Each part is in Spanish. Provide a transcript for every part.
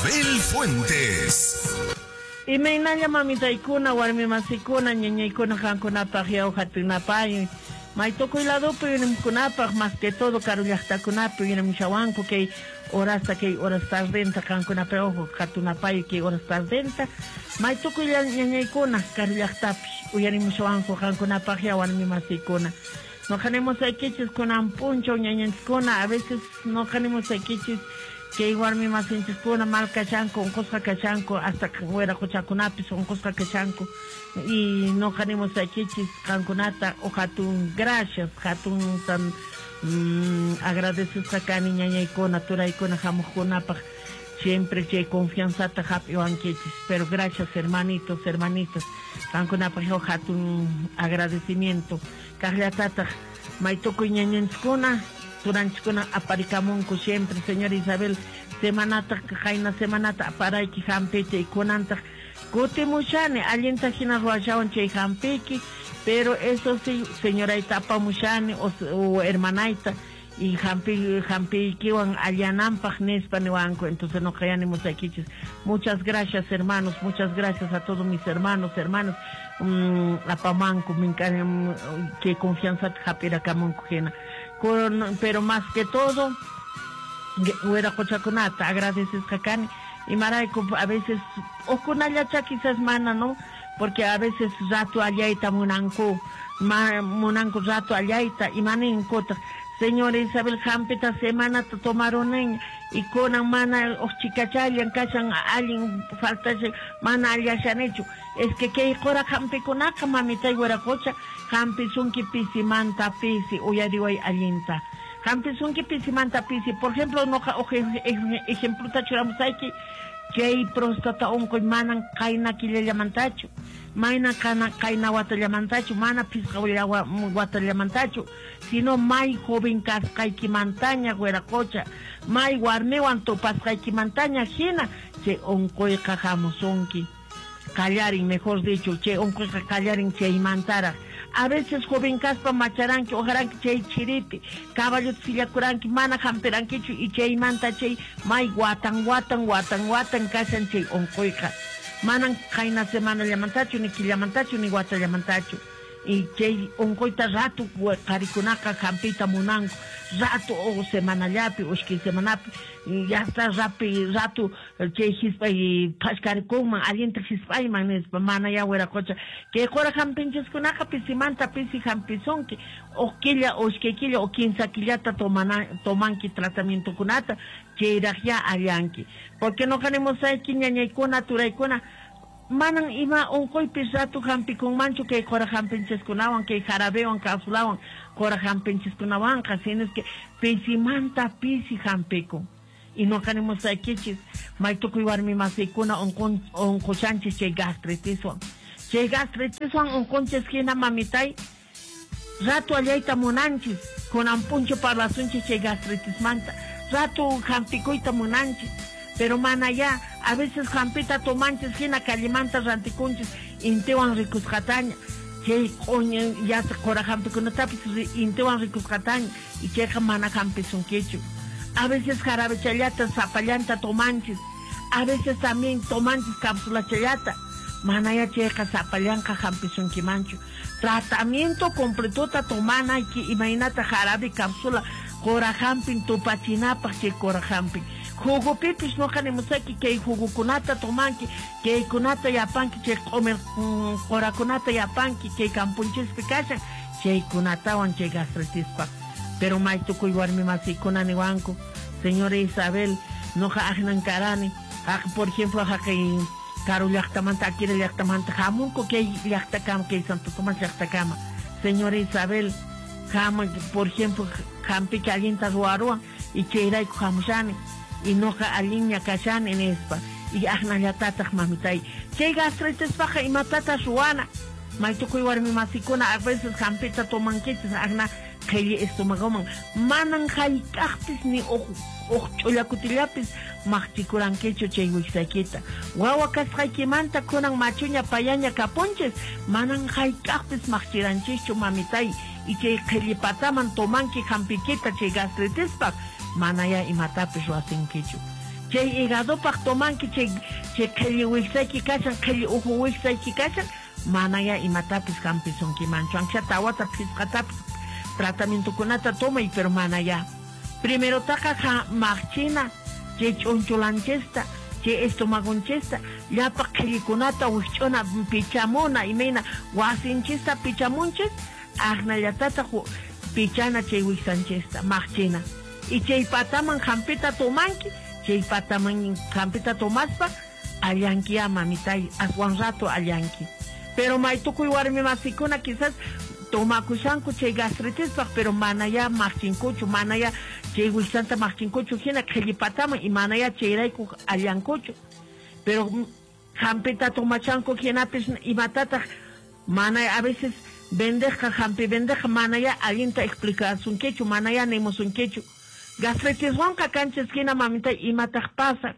Isabel Fuentes. Y me inaya mamita ikuna, warmi masikuna, ñaña ikuna jankunapaj yaw hatunapay. Maitoko iladopo yunimkunapaj, más que todo karullaqtakunapi yunim que horas tardenta jankunapay ojo hatunapay que horas tardenta. Maitoko ñaña ikuna karullaqtapi uyarimushawanku jankunapaj yaw warmi masikuna. No tenemos equiches con ampuncho, ñañanskuna, a veces no tenemos equiches que igual mi más con mal cachanco, un cosca cachanco, hasta que fuera cochacunapis, un cosca cachanco, y no tenemos equiches cancunata, o jatun, gracias, jatun tan agradecidos a niña y con natura y con jamujonapa, siempre que confianza tajapi o anqueches, pero gracias hermanitos, cancunapa, jatun agradecimiento, carriatata, maitoko y ñañanskuna, Turanchikuna aparikamunku siempre, señora Isabel, semanata, jaina semanata, aparaiki jampete y kunanta, kutimushani, alienta hina ruachawan chay jampeki, pero eso sí, señora Itapa mushani, o hermanaita, y jampikiwan alianampaj nespaniwanko, entonces no cayanimos aquí. Muchas gracias hermanos, muchas gracias a todos mis hermanos, apamanco, que confianza japira kamunku jena. Pero más que todo, huera cochaconata, agradeces cacani, y maraico a veces, o con allacha quizás mana, ¿no? Porque a veces rato allaita munanco rato allaita, y manin cota. Señora Isabel Jampeta semana tomaron en y con mana os chicachalian cachan alguien falta mana han hecho. Es que cora jampe con acá mamita y huera cocha jampe sunki pisi manta pisi uyariway alienta. Jampe sunki pisi manta pisi. Por ejemplo, no ejemplo tachuramos que prostata onco manan kaina killamantacho. Maina kaina watallamantacho, mana pisca watallamantacho, sino mai joven cascaiki mantaña, hueracocha, mai guarnewan topascaiki mantaña, jina, che oncoy cajamusonki, callarin, mejor dicho, che oncoy callarin, che imantara. A veces joven caspa macharanki, ojaranki, che chiriti, caballo sillacuranki, mana jamperankichu, y che imanta, che mai guatan, casan, che oncoyca. Manan kaina semana llamantacho, ni killamantacho, ni guata llamantacho. Y que oncoita rato, caricunaca, campita munanco, rato o semana llapi, o que semana y ya está rato, que hispa y pascaricoma, alienta hispa y manes, mana ya huera cocha, que cora campinches cunaca, pisimanta, pisi campizonque, o quilla, o esquequilla, o quinza quillata tomanqui tratamiento cunata, que irajia alianqui. Porque no queremos aquí ñañaicona, turaicona, manan ima oncoy pisatu jampi con mancho que cora jampinches kunawan, que jarabewan, casulawan, cora jampinches kunawan, casines que pisimanta pisi jampico. Y no queremos aquí, maitoko iwarmi masikuna oncochanches che gastritiswan. Che gastritiswan onconches kina mamitai, rato allaita monanchis, con ampuncho para las unches che gastritis manta, rato jampicoita monanchis. Pero manaya, a veces jampita tomanches, gina calimantas ranticunches, intewan ricus jataña, que coño, ya se cora jampico no tapis, intewan ricus jataña, y que mana jampis un quecho. A veces jarabe chayata, zapallanta tomanches, a veces también tomanches cápsula chayata, manaya cheja zapallanca jampis un quimancho. Tratamiento completo tomana, y que imagínate jarabe cápsula, cora jampin tupachinapa, que cora jampin. Jugo pipis no canemos aquí que jugo kunata tomanki que kunata yapanki que comer cora kunata yapanki que campunches picacha que kunata wan que gastritis pa pero mai tu igual mi masi kunani wanko señora Isabel no hajnan karani por ejemplo que caro yachtamanta quiere yachtamanta jamunko que yachtakam que santo tomas yachtakama señora Isabel jama por ejemplo jampi que alienta ruaruan y que irai jamushani y no aliña cachan en espa y ahna ya tata mamitai que gastritis baja y matata suana maitoko igual mi masikuna a veces jampita toman queches ahna que estomagoman manan jai kahpis ni chollacutilapis machikuran quecho che wixaquita guagua casjai manta kunan machuña payaña caponches manan jai kahpis machiranchicho mamitai y que lipataman toman que jampiquita che gastritis baja manaya y matapis lo hacen quecho. chay hígado tomanki chay qhilli wiksayki kashan qhilli uju wiksayki kashan manaya imatapis hampisunki manchu ancha tawata pisqatapis tratamientokunata tomay pero manaya primero taqa maqchina chay ch'unchulanchista chay estomagonchista llapa qhillikunata wich'una pichamuna imayna wasinchista pichamunchis aqnallatata pichana chay wiksanchista maqchina y chay pataman hampita tomanki chay pataman hampita tomaspa allanki mamitay aswan rato allanki pero maytukuy warmi masikuna quizás tomakushanku chay gastritispa pero manaya maqchinkuchu manaya chay wiksanta maqchinkuchu hina qhillipataman y manaya chayrayku allankuchu pero hampita tomachanku hinapis imatata manaya a veces bendeja hampi bendeja manaya allinta explicasunkichu manaya nemusunkichu gastritis wanka kanchis hina mamita imataq pasa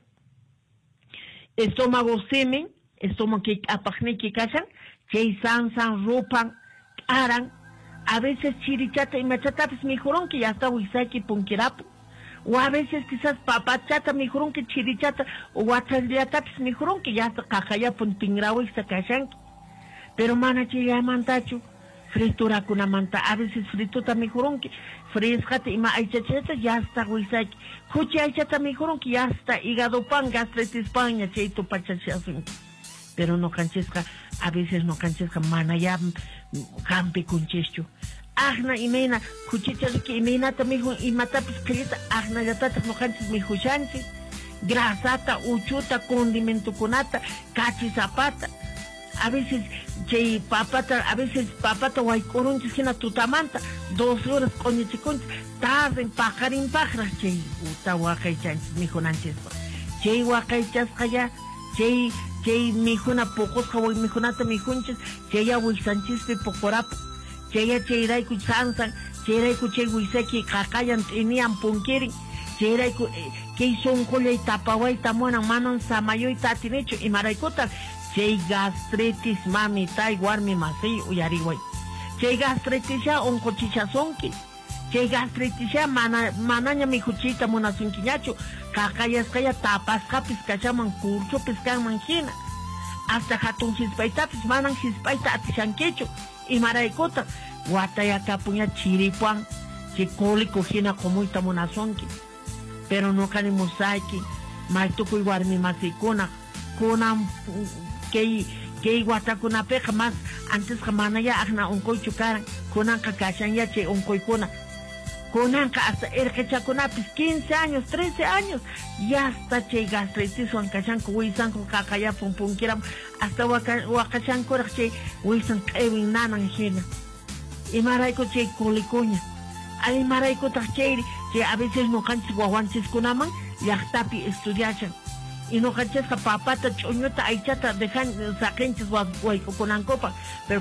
estómago semen estómago que apaqniki kashan chay sansan rupan aran a veces chirichata y machatapis mijurunki ya está wisaki punkirapu o a veces quizás papachata mijurunki chirichata o wachalliyatapis mijurunki ya está qaqayapun tingrawisha kashanki pero mana chillamantachu fritura kunamanta a veces frituta mijurunki frescata ima aychachata ya está wisaki kuchi aychata mijurunki ya está hígado pan gastritis pan ya chay tupachachasunki pero no canchesca a veces no canchesca manaya hampi kuncheschu agna imena kuchichaki imena tamihu imatapis krita agna yatata no canches mihushanchi grasata uchuta condimento kunata cachi zapata a veces chay papata a veces papata waykurunchis hina tutamanta 2 horas coñichikunchis tarden pajarin pajra chay uta waqaychanchis mihunanchespa chay waqaychasqa ya chay mijuna pocos hawoy mijunata mijunchis chaya wiksanchispi pocorapu chaya chayrayku sansan chayrayku chay wiksaki qaqayan t'inian punkirin chayrayku kay sunqullay tapawayta munan manan samayoyta atinichu imaraykuta chay gastritis mamitay warmi masiy uyariway chay gastritis ya onquchichasunki chay gastritis ya manaña mijuchiyta munasunkiñachu qaqayasqaya tapasqapis kachaman kurchupis kanman hina hasta hatun hispaytapis manan hispayta atishankichu imaraykuta watayakapuña chiripuan chay cólico hina qumuyta munasunki pero no kani musayki maytukuy warmi masikuna kunan kay watakunapiqa mas antesqa manaya aqna unquychu karan kunanqa kashanya chay unquykuna kunanqa hasta irqichakunapis 15 años 13 años ya hasta chay gastritis wan kashanku wisanku qaqayapun punkiram hasta waqashankuraq chay wisan q'ewin nanan hina imarayku chay kulikuña imaraykutaj chay a veces nuqanchis wawanchiskunaman llaqtapi estudiachan y nuqanchisqa papata ch'uñuta aychata dejan saqinchis waykukunankupa pero